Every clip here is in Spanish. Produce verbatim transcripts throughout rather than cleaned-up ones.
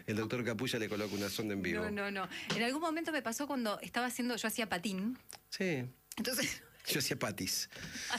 El doctor Capulla le coloca una sonda en vivo. No, no, no. En algún momento me pasó cuando estaba haciendo, yo hacía patín. Sí. Entonces... Yo hacía patis.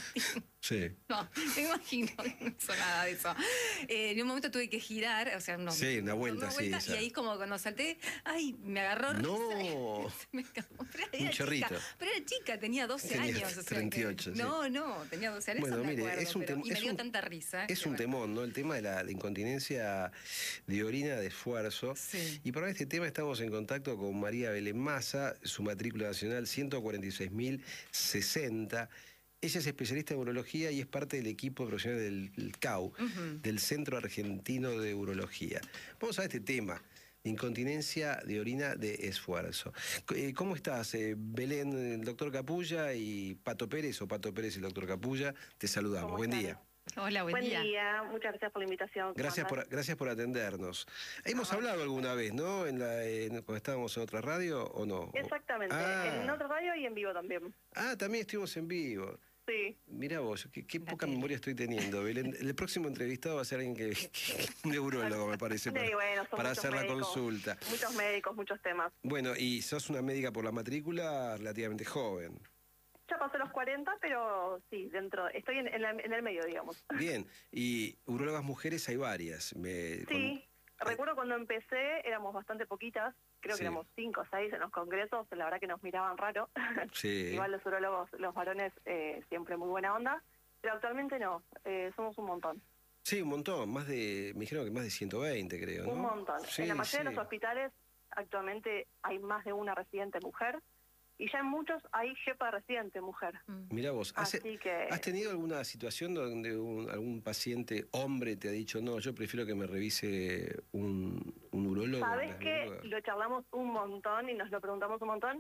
Sí. No, me imagino, no hizo nada de eso. Eh, en un momento tuve que girar, o sea, no, sí, una vuelta, una vuelta sí. Y ahí como cuando salté, ay, me agarró. No. Me escapó. Pero era Un chorrito. chica, pero era chica, tenía doce tenía años. O sea, treinta y ocho, que, sí. No, no, tenía doce años. Bueno, eso me mire, acuerdo, es un pero, tem- y me es dio un, tanta risa. Es un bueno. temón, ¿no? El tema de la de incontinencia de orina de esfuerzo. Sí. Y para este tema estamos en contacto con María Belén Massa, su matrícula nacional ciento cuarenta y seis mil sesenta. Ella es especialista en urología y es parte del equipo profesional del, del C A U, uh-huh. del Centro Argentino de Urología. Vamos a ver este tema, incontinencia de orina de esfuerzo. ¿Cómo estás, eh, Belén, el doctor Capulla, y Pato Pérez, o Pato Pérez y el doctor Capulla? Te saludamos. Buen día. Hola, buen, buen día. Buen día, muchas gracias por la invitación. Gracias por, gracias por atendernos. Hemos no, hablado alguna vez, ¿no? En la, en, cuando estábamos en otra radio, ¿o no? Exactamente, ah. en otra radio y en vivo también. Ah, también estuvimos en vivo. Sí. Mirá vos, qué, qué poca memoria estoy teniendo. Belén. El próximo entrevistado va a ser alguien que, que un neurólogo, me parece, para, sí, bueno, para hacer médicos, la consulta. Muchos médicos, muchos temas. Bueno, y sos una médica por la matrícula relativamente joven. Ya pasé los cuarenta, pero sí, dentro, estoy en, en, la, en el medio, digamos. Bien, y urólogas mujeres hay varias. Me, sí, con... recuerdo cuando empecé éramos bastante poquitas. Creo sí. que éramos cinco o seis en los congresos, la verdad que nos miraban raro. Sí. Igual los urólogos, los varones, eh, siempre muy buena onda, pero actualmente no, eh, somos un montón. Sí, un montón, más de, me dijeron que más de ciento veinte, creo, ¿no? Un montón. Sí, en la mayoría sí. de los hospitales actualmente hay más de una residente mujer, y ya en muchos hay jefa de residente mujer. Mm. Mirá vos, ¿has, que... ¿has tenido alguna situación donde un, algún paciente hombre te ha dicho, no, yo prefiero que me revise un, un urólogo? ¿Sabés que lo charlamos un montón y nos lo preguntamos un montón?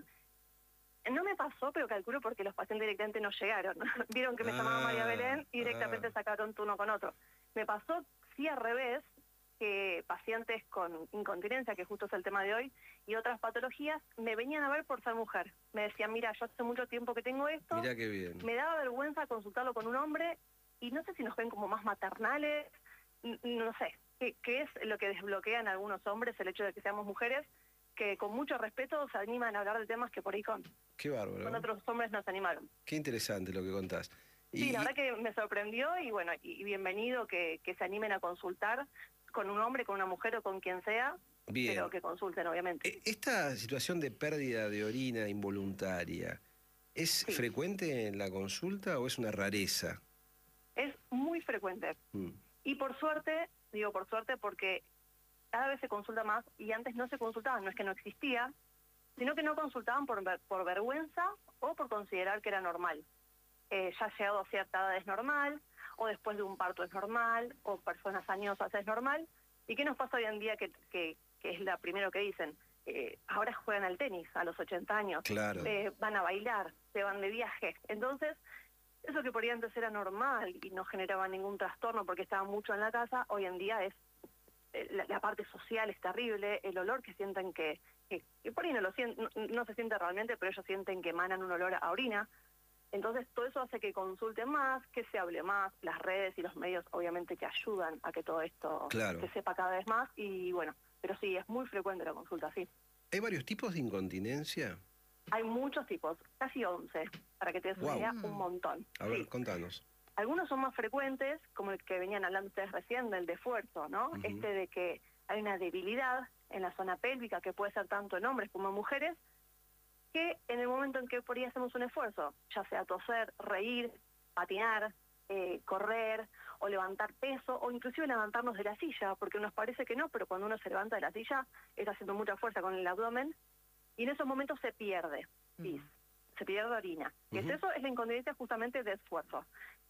No me pasó, pero calculo porque los pacientes directamente no llegaron. Vieron que me ah, llamaba María Belén y directamente ah. sacaron turno con otro. Me pasó, sí, al revés, que pacientes con incontinencia, que justo es el tema de hoy, y otras patologías, me venían a ver por ser mujer. Me decían, mira, yo hace mucho tiempo que tengo esto. Mirá qué bien. Me daba vergüenza consultarlo con un hombre, y no sé si nos ven como más maternales, no sé, qué, qué es lo que desbloquean a algunos hombres, el hecho de que seamos mujeres, que con mucho respeto se animan a hablar de temas que por ahí con, qué bárbaro. con otros hombres nos animaron. Qué interesante lo que contás. Y, sí, la verdad que me sorprendió, y bueno, y bienvenido que, que se animen a consultar con un hombre, con una mujer o con quien sea, bien. Pero que consulten, obviamente. ¿Esta situación de pérdida de orina involuntaria es sí. frecuente en la consulta o es una rareza? Es muy frecuente. Mm. Y por suerte, digo por suerte porque cada vez se consulta más, y antes no se consultaban, no es que no existía, sino que no consultaban por, por vergüenza o por considerar que era normal. Eh, ya llegado a cierta edad es normal, o después de un parto es normal, o personas añosas es normal. ¿Y qué nos pasa hoy en día que, que, que es la primero que dicen? Eh, ahora juegan al tenis a los ochenta años, claro. eh, van a bailar, se van de viaje. Entonces, eso que por ahí antes era normal y no generaba ningún trastorno porque estaban mucho en la casa, hoy en día es, eh, la, la parte social es terrible, el olor que sienten que, que, que por ahí no, lo sienten, no, no se siente realmente, pero ellos sienten que emanan un olor a orina. Entonces, todo eso hace que consulten más, que se hable más, las redes y los medios obviamente que ayudan a que todo esto claro. se sepa cada vez más, y bueno, pero sí, es muy frecuente la consulta, sí. ¿Hay varios tipos de incontinencia? Hay muchos tipos, casi once, para que te des una wow. idea, un montón. A ver, sí. contanos. Algunos son más frecuentes, como el que venían hablando ustedes recién, del de esfuerzo, ¿no? Uh-huh. Este de que hay una debilidad en la zona pélvica, que puede ser tanto en hombres como en mujeres, que en el momento en que por ahí hacemos un esfuerzo, ya sea toser, reír, patinar, eh, correr, o levantar peso, o inclusive levantarnos de la silla, porque nos parece que no, pero cuando uno se levanta de la silla, está haciendo mucha fuerza con el abdomen, y en esos momentos se pierde, pis, uh-huh. se pierde orina. ¿Qué uh-huh. es eso? Es la incontinencia justamente de esfuerzo.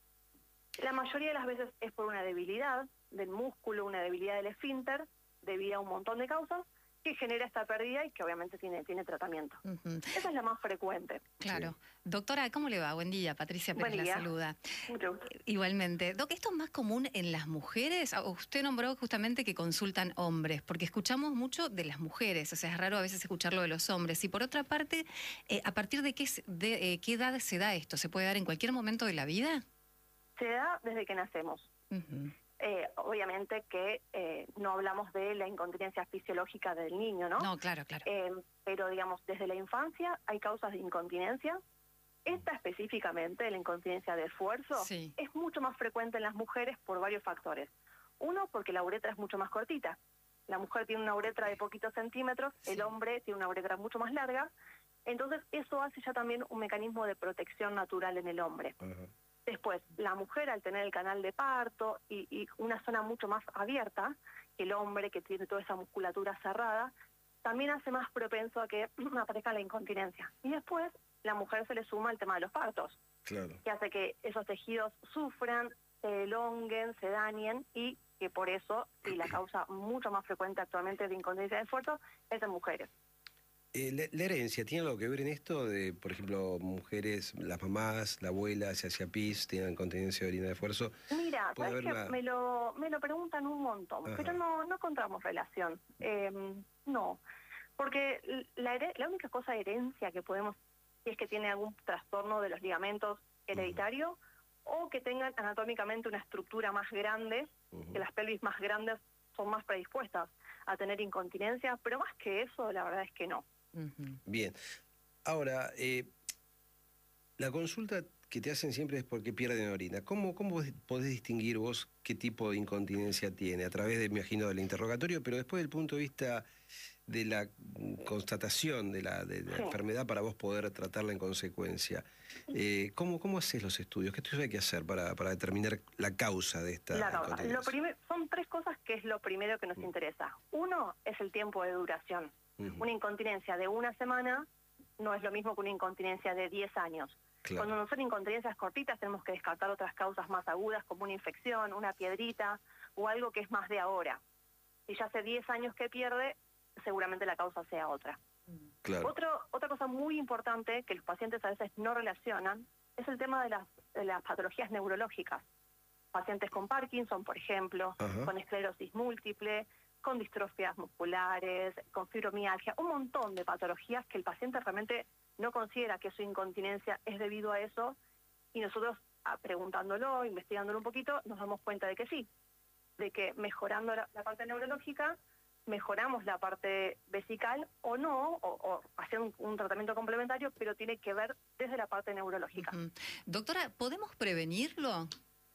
La mayoría de las veces es por una debilidad del músculo, una debilidad del esfínter, debido a un montón de causas, que genera esta pérdida y que obviamente tiene, tiene tratamiento. Uh-huh. Esa es la más frecuente. Claro. Sí. Doctora, ¿cómo le va? Buen día, Patricia Pérez la saluda. Mucho gusto. Igualmente. Doc, ¿esto es más común en las mujeres? Usted nombró justamente que consultan hombres, porque escuchamos mucho de las mujeres, o sea, es raro a veces escucharlo de los hombres. Y por otra parte, eh, ¿a partir de qué, de, eh, qué edad se da esto? ¿Se puede dar en cualquier momento de la vida? Se da desde que nacemos. Uh-huh. Eh, obviamente que eh, no hablamos de la incontinencia fisiológica del niño, ¿no? No, claro, claro. Eh, pero, digamos, desde la infancia hay causas de incontinencia. Esta específicamente, la incontinencia de esfuerzo, Sí. es mucho más frecuente en las mujeres por varios factores. Uno, porque la uretra es mucho más cortita. La mujer tiene una uretra de poquitos centímetros, Sí. el hombre tiene una uretra mucho más larga. Entonces, eso hace ya también un mecanismo de protección natural en el hombre. Ajá. Después, la mujer al tener el canal de parto y, y una zona mucho más abierta que el hombre, que tiene toda esa musculatura cerrada, también hace más propenso a que aparezca la incontinencia. Y después, la mujer se le suma el tema de los partos, Claro. que hace que esos tejidos sufran, se elonguen, se dañen, y que por eso, sí, la causa mucho más frecuente actualmente de incontinencia de esfuerzo es en mujeres. Eh, la, la herencia tiene algo que ver en esto de, por ejemplo, mujeres, las mamás, la abuela, se hacía pis, tienen incontinencia de orina de esfuerzo. Mira, Puede sabes haber que una- me lo me lo preguntan un montón, Ajá. pero no no encontramos relación. Eh, no, porque la, here- la única cosa de herencia que podemos, si es que tiene algún trastorno de los ligamentos hereditario, o que tengan anatómicamente una estructura más grande, Ujú. que las pelvis más grandes son más predispuestas a tener incontinencia, pero más que eso, la verdad es que no. Ujú. Bien. Ahora, eh, la consulta que te hacen siempre es porque pierden orina. ¿Cómo, cómo podés distinguir vos qué tipo de incontinencia tiene? A través, de, me imagino, del interrogatorio, pero después del punto de vista de la mm, constatación de la, de la Sí. enfermedad para vos poder tratarla en consecuencia. Eh, ¿cómo, ¿Cómo haces los estudios? ¿Qué estudios hay que hacer para, para determinar la causa de esta La causa. incontinencia? Lo primer- son tres cosas que es lo primero que nos interesa. Uno es el tiempo de duración. Ujú. Una incontinencia de una semana no es lo mismo que una incontinencia de diez años. Claro. Cuando no son incontinencias cortitas, tenemos que descartar otras causas más agudas, como una infección, una piedrita o algo que es más de ahora. Si ya hace diez años que pierde, seguramente la causa sea otra. Claro. Otro, otra cosa muy importante que los pacientes a veces no relacionan es el tema de las, de las patologías neurológicas. Pacientes con Parkinson, por ejemplo, Ajá. con esclerosis múltiple, con distrofias musculares, con fibromialgia, un montón de patologías que el paciente realmente no considera que su incontinencia es debido a eso, y nosotros, ah, preguntándolo, investigándolo un poquito, nos damos cuenta de que sí, de que mejorando la, la parte neurológica, mejoramos la parte vesical o no, o, o hacer un, un tratamiento complementario, pero tiene que ver desde la parte neurológica. Ujú. Doctora, ¿podemos prevenirlo?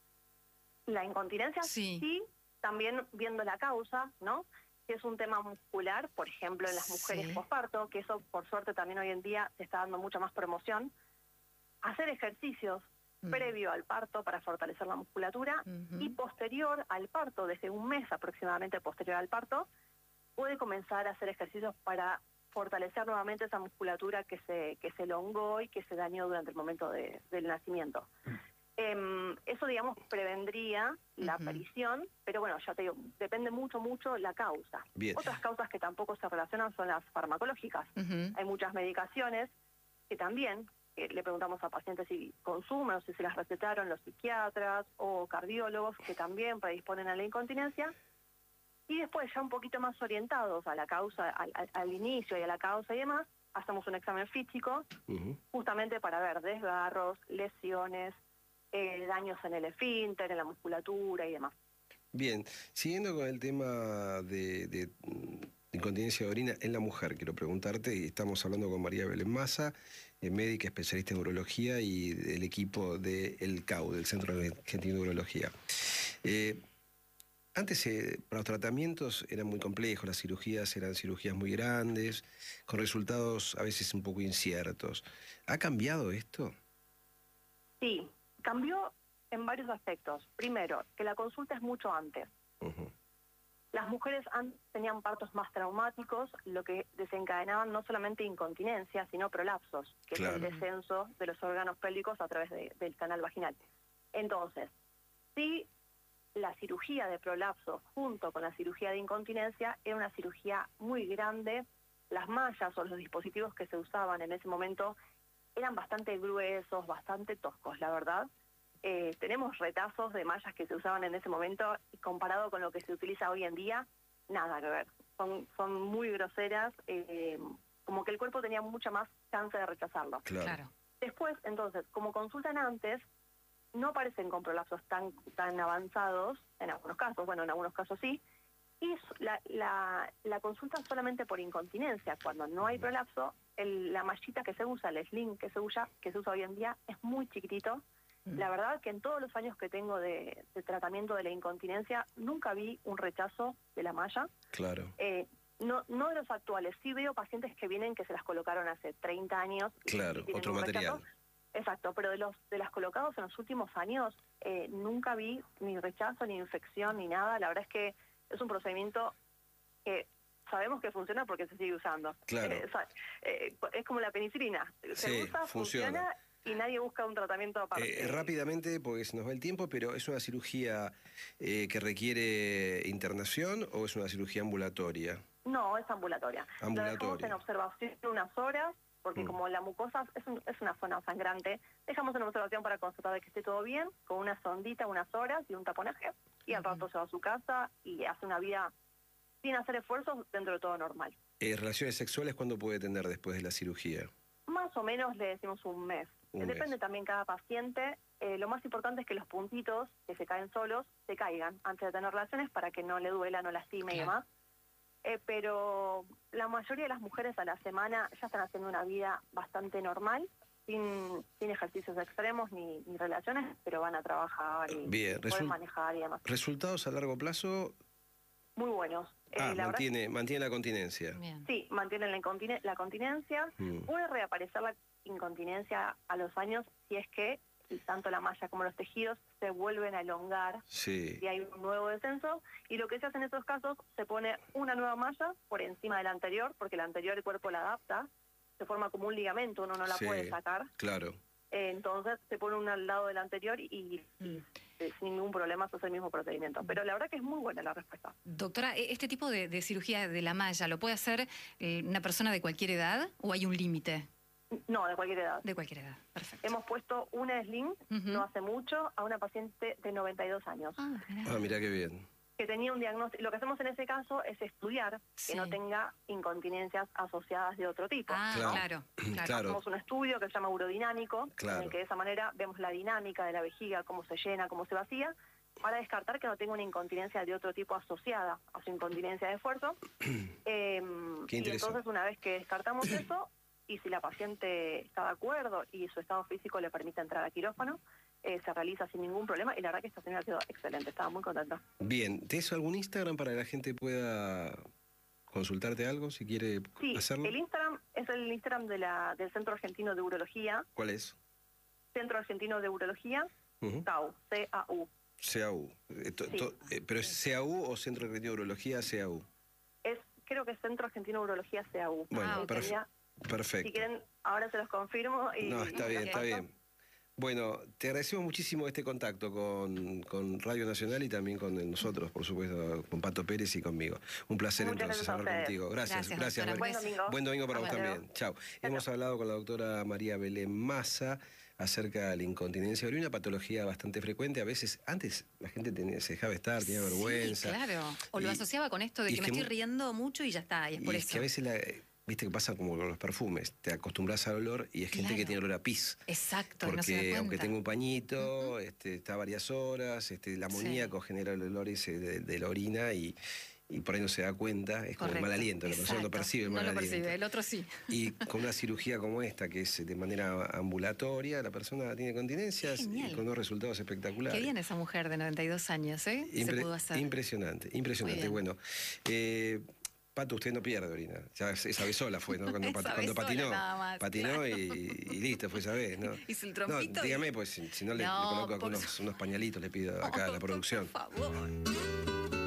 La incontinencia, Sí. sí, también viendo la causa, ¿no? Si es un tema muscular, por ejemplo, en las mujeres Sí. posparto, que eso por suerte también hoy en día se está dando mucha más promoción, hacer ejercicios Mm. previo al parto para fortalecer la musculatura, Ujú. y posterior al parto, desde un mes aproximadamente posterior al parto, puede comenzar a hacer ejercicios para fortalecer nuevamente esa musculatura que se, que se elongó y que se dañó durante el momento de- del nacimiento. Em, eso, digamos, prevendría la Ujú. aparición, pero bueno, ya te digo, depende mucho, mucho la causa. Bien. Otras causas que tampoco se relacionan son las farmacológicas. Ujú. Hay muchas medicaciones que también eh, le preguntamos a pacientes si consumen o si se las recetaron los psiquiatras o cardiólogos, que también predisponen a la incontinencia. Y después, ya un poquito más orientados a la causa, al, al- al inicio y a la causa y demás, hacemos un examen físico Ujú. justamente para ver desgarros, lesiones, eh, daños en el esfínter, en la musculatura y demás. Bien, siguiendo con el tema de, de, mm, incontinencia de orina en la mujer, quiero preguntarte, y estamos hablando con María Belén Massa, eh, médica especialista en urología y del equipo del C A U, del Centro Argentino de Urología. Eh, antes, eh, para los tratamientos eran muy complejos, las cirugías eran cirugías muy grandes, con resultados a veces un poco inciertos. ¿Ha cambiado esto? Sí, cambió en varios aspectos. Primero, que la consulta es mucho antes. Ujú. Las mujeres antes tenían partos más traumáticos, lo que desencadenaban no solamente incontinencia, sino prolapsos, que Claro. es el descenso de los órganos pélvicos a través de- del canal vaginal. Entonces, si la cirugía de prolapso junto con la cirugía de incontinencia era una cirugía muy grande, las mallas o los dispositivos que se usaban en ese momento eran bastante gruesos, bastante toscos, la verdad. Eh, tenemos retazos de mallas que se usaban en ese momento y comparado con lo que se utiliza hoy en día, nada que ver. Son, son muy groseras, eh, como que el cuerpo tenía mucha más chance de rechazarlo. Claro. Claro. Después, entonces, como consultan antes, no aparecen con prolapsos tan, tan avanzados, en algunos casos, bueno, en algunos casos sí, y la, la, la consulta solamente por incontinencia. Cuando no hay prolapso, el, la mallita que se usa, el sling que se usa, que se usa hoy en día, es muy chiquitito. Mm. La verdad que en todos los años que tengo de, de tratamiento de la incontinencia, nunca vi un rechazo de la malla. Claro. Eh, no, no de los actuales, sí veo pacientes que vienen que se las colocaron hace treinta años. Claro, y otro material. Rechazo. Exacto, pero de los de las colocados en los últimos años, eh, nunca vi ni rechazo, ni infección, ni nada. La verdad es que es un procedimiento que sabemos que funciona porque se sigue usando. Claro. Eh, o sea, eh, es como la penicilina. Se sí, usa, funciona. funciona y nadie busca un tratamiento aparte. Eh, rápidamente, porque se nos va el tiempo, pero ¿es una cirugía eh, que requiere internación o es una cirugía ambulatoria? No, es ambulatoria. Ambulatoria. Lo dejamos en observación unas horas, porque mm. como la mucosa es, un, es una zona sangrante, dejamos en observación para constatar de que esté todo bien, con una sondita unas horas y un taponaje, y al rato se va a su casa y hace una vida sin hacer esfuerzos dentro de todo normal. Eh, ¿Relaciones sexuales cuándo puede tener después de la cirugía? Más o menos le decimos un mes. Un Depende mes. también cada paciente. Eh, lo más importante es que los puntitos que se caen solos se caigan antes de tener relaciones para que no le duela, no lastime claro. y demás. Eh, pero la mayoría de las mujeres a la semana ya están haciendo una vida bastante normal, sin, sin ejercicios extremos ni, ni relaciones, pero van a trabajar y Bien, pueden manejar y demás. ¿Resultados a largo plazo? Muy buenos. Ah, eh, la mantiene, verdad, mantiene la continencia. Bien. Sí, mantienen la, incontine la continencia. Mm. Puede reaparecer la incontinencia a los años si es que tanto la malla como los tejidos se vuelven a elongar sí. y hay un nuevo descenso, y lo que se hace en estos casos, se pone una nueva malla por encima de la anterior, porque la anterior el cuerpo la adapta, se forma como un ligamento, uno no la sí, puede sacar. Claro. Eh, entonces se pone una al lado del anterior y, y, y sin ningún problema se hace el mismo procedimiento. Pero la verdad que es muy buena la respuesta. Doctora, ¿este tipo de, de cirugía de la malla lo puede hacer eh, una persona de cualquier edad o hay un límite? No, de cualquier edad. De cualquier edad, perfecto. Hemos puesto una sling, uh-huh. no hace mucho, a una paciente de noventa y dos años. Ah, ah, mira qué bien. Que tenía un diagnóstico. Lo que hacemos en ese caso es estudiar sí. que no tenga incontinencias asociadas de otro tipo. Ah, ¿no? claro, claro. claro. Hacemos un estudio que se llama urodinámico, claro. en el que de esa manera vemos la dinámica de la vejiga, cómo se llena, cómo se vacía, para descartar que no tenga una incontinencia de otro tipo asociada a su incontinencia de esfuerzo. eh, y entonces, una vez que descartamos eso, y si la paciente está de acuerdo y su estado físico le permite entrar a quirófano, eh, se realiza sin ningún problema, y la verdad que esta señora quedó excelente, estaba muy contenta. Bien, ¿tienes algún Instagram para que la gente pueda consultarte algo, si quiere sí, hacerlo? Sí, el Instagram es el Instagram de la, del Centro Argentino de Urología. ¿Cuál es? Centro Argentino de Urología, uh-huh. C A U, C A U. C A U. Eh, to, sí. to, eh, ¿Pero es C A U o Centro Argentino de Urología C A U? Es, creo que es Centro Argentino de Urología C A U. Bueno, ah, perfecto. Perfecto. Si quieren, ahora se los confirmo. Y, no, está y bien, está bien. Bueno, te agradecemos muchísimo este contacto con, con Radio Nacional y también con nosotros, por supuesto, con Pato Pérez y conmigo. Un placer Muchas entonces hablar contigo. Gracias, gracias. gracias. Buen domingo. Buen domingo para Hasta vos luego. también. Chao. Hemos hablado con la doctora María Belén Massa acerca de la incontinencia urinaria, una patología bastante frecuente. A veces, antes la gente tenía, se dejaba estar, tenía vergüenza. Sí, claro. O y, lo asociaba con esto de que me estoy riendo mucho y ya está, y es por y eso. Es que a veces la... Viste que pasa como con los perfumes, te acostumbras al olor y es gente claro. que tiene olor a pis. Exacto, porque no se da cuenta. Aunque tenga un pañito, uh-huh. este, está varias horas, este, el amoníaco sí. genera el olor ese de, de la orina y, y por ahí no se da cuenta, es como Correcto. El mal aliento, la persona no percibe el mal no lo aliento. Percibe, el otro sí. Y con una cirugía como esta, que es de manera ambulatoria, la persona tiene continencias y con unos resultados espectaculares. Qué bien esa mujer de noventa y dos años, ¿eh? Impre- se pudo hacer. Impresionante, impresionante. Bueno, eh, Pato, usted no pierde orina. Ya esa vez sola fue, ¿no? Cuando, pat, cuando patinó. Más, patinó claro. y, y listo, fue esa vez, ¿no? ¿Hizo el trompito? No, dígame, pues si, si no le, no, le coloco algunos unos pañalitos, le pido acá oh, a la producción. Por favor.